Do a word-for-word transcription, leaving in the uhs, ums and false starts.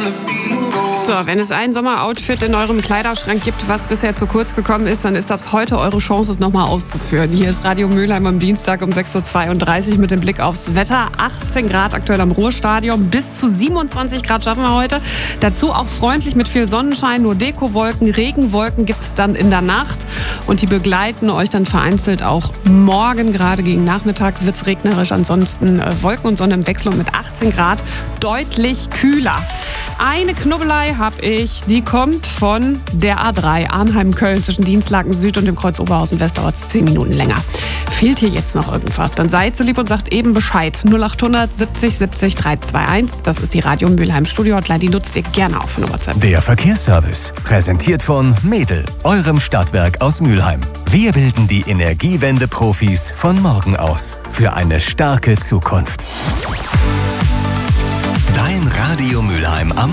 So, wenn es ein Sommeroutfit in eurem Kleiderschrank gibt, was bisher zu kurz gekommen ist, dann ist das heute eure Chance, es nochmal auszuführen. Hier ist Radio Mülheim am Dienstag um sechs Uhr zweiunddreißig mit dem Blick aufs Wetter. achtzehn Grad aktuell am Ruhrstadion, bis zu siebenundzwanzig Grad schaffen wir heute. Dazu auch freundlich mit viel Sonnenschein, nur Dekowolken, Regenwolken gibt es dann in der Nacht. Und die begleiten euch dann vereinzelt auch morgen, gerade gegen Nachmittag wird es regnerisch. Ansonsten äh, Wolken und Sonne im Wechsel und mit achtzehn Grad deutlich kühler. Eine Knubbelei habe ich, die kommt von der A drei Arnheim-Köln zwischen Dienstlaken Süd und dem Kreuz Oberhausen West, dauert es zehn Minuten länger. Fehlt hier jetzt noch irgendwas? Dann seid so lieb und sagt eben Bescheid. null acht hundert siebzig siebzig dreihunderteinundzwanzig, das ist die Radio Mülheim Studio-Hotline, die nutzt ihr gerne auch für eine WhatsApp. Der Verkehrsservice, präsentiert von Mädel, eurem Stadtwerk aus Mülheim. Wir bilden die Energiewende-Profis von morgen aus für eine starke Zukunft. Dein Radio Mülheim am